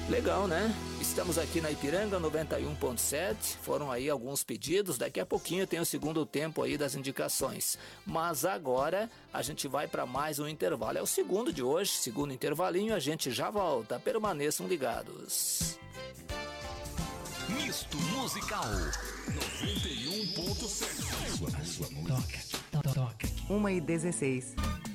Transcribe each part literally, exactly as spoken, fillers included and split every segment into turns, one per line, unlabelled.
Legal, né? Estamos aqui na Ipiranga noventa e um ponto sete, foram aí alguns pedidos, daqui a pouquinho tem o segundo tempo aí das indicações. Mas agora a gente vai para mais um intervalo, é o segundo de hoje, segundo intervalinho, a gente já volta, permaneçam ligados.
Misto Musical noventa e um ponto sete.
Toca, toca. uma e dezesseis.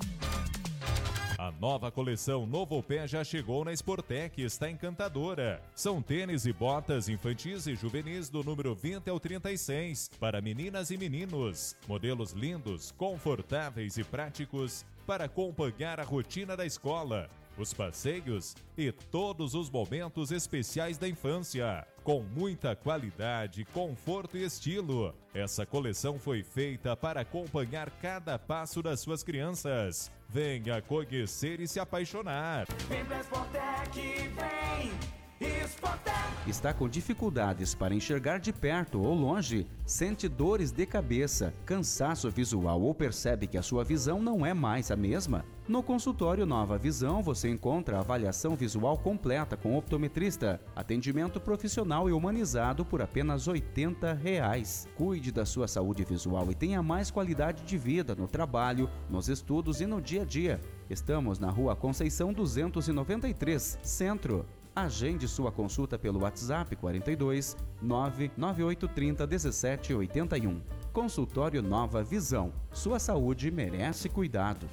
A nova coleção Novo Pé já chegou na Sportec e está encantadora. São tênis e botas infantis e juvenis do número vinte ao trinta e seis para meninas e meninos. Modelos lindos, confortáveis e práticos para acompanhar a rotina da escola, os passeios e todos os momentos especiais da infância. Com muita qualidade, conforto e estilo. Essa coleção foi feita para acompanhar cada passo das suas crianças. Venha conhecer e se apaixonar.
Vem pra Sportec, vem! Sportec!
Está com dificuldades para enxergar de perto ou longe? Sente dores de cabeça, cansaço visual ou percebe que a sua visão não é mais a mesma? No consultório Nova Visão você encontra avaliação visual completa com optometrista, atendimento profissional e humanizado por apenas oitenta reais. Cuide da sua saúde visual e tenha mais qualidade de vida no trabalho, nos estudos e no dia a dia. Estamos na Rua Conceição duzentos e noventa e três, Centro. Agende sua consulta pelo WhatsApp quarenta e dois, nove nove oito três zero, um sete oito um. Consultório Nova Visão. Sua saúde merece cuidado.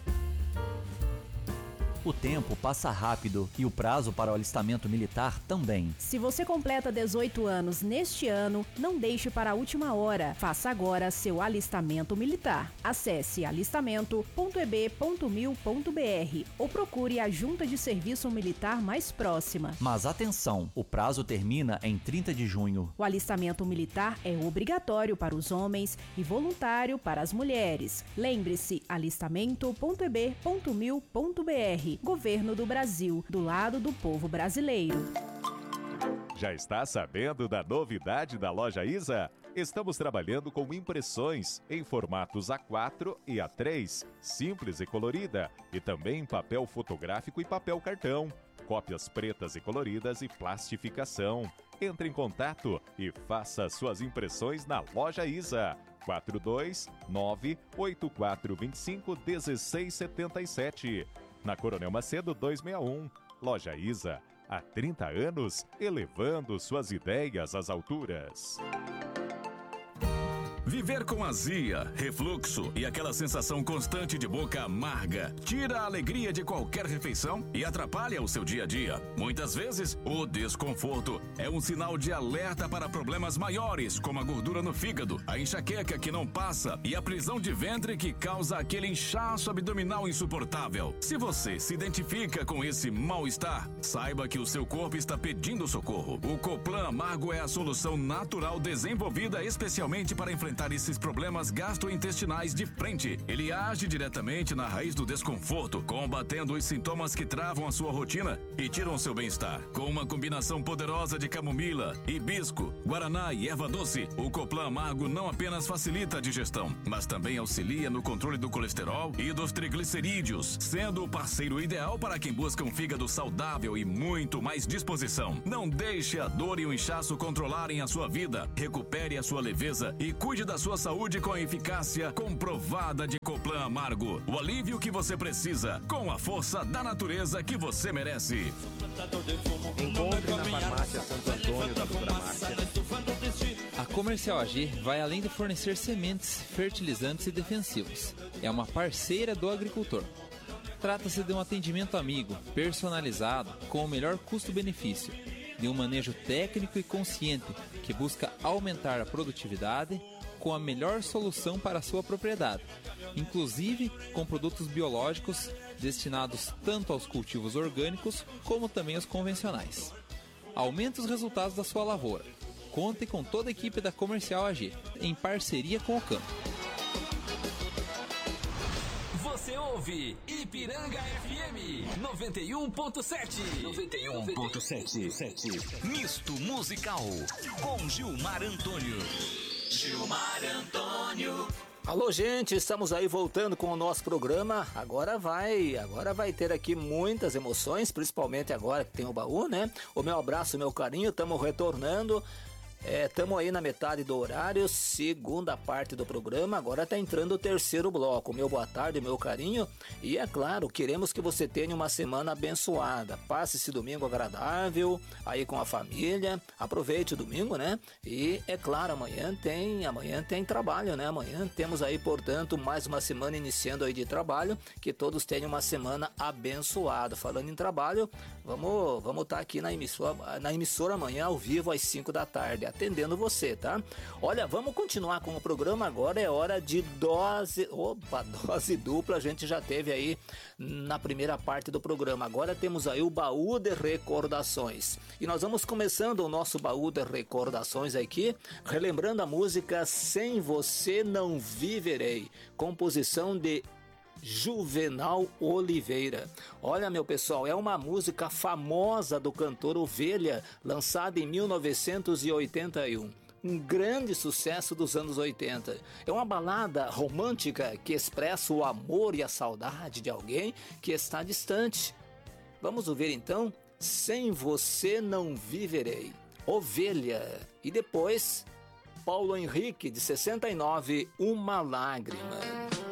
O tempo passa rápido e o prazo para o alistamento militar também.
Se você completa dezoito anos neste ano, não deixe para a última hora. Faça agora seu alistamento militar. Acesse alistamento ponto e b ponto mil ponto b r ou procure a Junta de Serviço Militar mais próxima.
Mas atenção, o prazo termina em trinta de junho.
O alistamento militar é obrigatório para os homens e voluntário para as mulheres. Lembre-se, alistamento ponto e b ponto mil ponto b r. Governo do Brasil, do lado do povo brasileiro.
Já está sabendo da novidade da Loja Isa? Estamos trabalhando com impressões em formatos A quatro e A três, simples e colorida, e também papel fotográfico e papel cartão, cópias pretas e coloridas e plastificação. Entre em contato e faça suas impressões na Loja Isa. quatro dois nove oito quatro dois cinco um seis sete sete. Na Coronel Macedo duzentos e sessenta e um. Loja Isa, há trinta anos, elevando suas ideias às alturas.
Viver com azia, refluxo e aquela sensação constante de boca amarga tira a alegria de qualquer refeição e atrapalha o seu dia a dia. Muitas vezes, o desconforto é um sinal de alerta para problemas maiores, como a gordura no fígado, a enxaqueca que não passa e a prisão de ventre que causa aquele inchaço abdominal insuportável. Se você se identifica com esse mal-estar, saiba que o seu corpo está pedindo socorro. O Coplan Amargo é a solução natural desenvolvida especialmente para enfrentar esses problemas gastrointestinais de frente. Ele age diretamente na raiz do desconforto, combatendo os sintomas que travam a sua rotina e tiram seu bem-estar. Com uma combinação poderosa de camomila, hibisco, guaraná e erva doce, o Coplan Amargo não apenas facilita a digestão, mas também auxilia no controle do colesterol e dos triglicerídeos, sendo o parceiro ideal para quem busca um fígado saudável e muito mais disposição. Não deixe a dor e o inchaço controlarem a sua vida. Recupere a sua leveza e cuide da sua saúde com a eficácia comprovada de Coplan Amargo. O alívio que você precisa, com a força da natureza que você merece.
Encontre na farmácia Santo Antônio da Supramácia.
A Comercial A G vai além de fornecer sementes, fertilizantes e defensivos. É uma parceira do agricultor. Trata-se de um atendimento amigo, personalizado, com o melhor custo-benefício, de um manejo técnico e consciente que busca aumentar a produtividade com a melhor solução para a sua propriedade, inclusive com produtos biológicos destinados tanto aos cultivos orgânicos como também aos convencionais. Aumente os resultados da sua lavoura. Conte com toda a equipe da Comercial A G, em parceria com o campo.
Você ouve Ipiranga F M noventa e um ponto sete. noventa e um ponto sete. Misto Musical com Gilmar Antônio. Gilmar Antônio.
Alô, gente, estamos aí voltando com o nosso programa. Agora vai, agora vai ter aqui muitas emoções, principalmente agora que tem o baú, né? O meu abraço, o meu carinho, estamos retornando. Estamos é, aí na metade do horário, segunda parte do programa. Agora está entrando o terceiro bloco. Meu boa tarde, meu carinho. E é claro, queremos que você tenha uma semana abençoada. Passe esse domingo agradável aí com a família. Aproveite o domingo, né? E é claro, amanhã tem, amanhã tem trabalho, né? Amanhã temos aí, portanto, mais uma semana iniciando aí de trabalho. Que todos tenham uma semana abençoada. Falando em trabalho, vamos vamos estar tá aqui na emissora, na emissora amanhã ao vivo às cinco da tarde. Atendendo você, tá? Olha, vamos continuar com o programa. Agora é hora de dose, opa, dose dupla. A gente já teve aí na primeira parte do programa. Agora temos aí o baú de recordações. E nós vamos começando o nosso baú de recordações aqui, relembrando a música Sem Você Não Viverei, composição de Juvenal Oliveira. Olha, meu pessoal, é uma música famosa do cantor Ovelha, lançada em mil novecentos e oitenta e um. Um grande sucesso dos anos oitenta. É uma balada romântica que expressa o amor e a saudade de alguém que está distante. Vamos ouvir então Sem Você Não Viverei, Ovelha. E depois Paulo Henrique, de sessenta e nove, Uma Lágrima.